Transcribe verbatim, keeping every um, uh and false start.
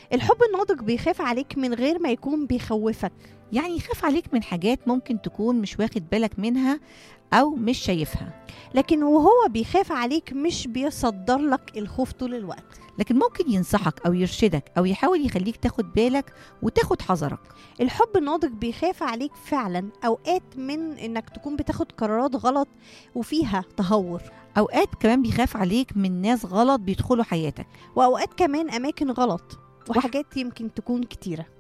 الحب الناضج بيخاف عليك من غير ما يكون بيخوفك. يعني يخاف عليك من حاجات ممكن تكون مش واخد بالك منها أو مش شايفها. لكن وهو بيخاف عليك مش بيصدر لك الخوف طول الوقت. لكن ممكن ينصحك أو يرشدك أو يحاول يخليك تاخد بالك وتاخد حذرك. الحب الناضج بيخاف عليك فعلا أوقات من إنك تكون بتاخد قرارات غلط وفيها تهور، أوقات كمان بيخاف عليك من ناس غلط بيدخلوا حياتك، وأوقات كمان أماكن غلط وحاجات يمكن تكون كتيرة.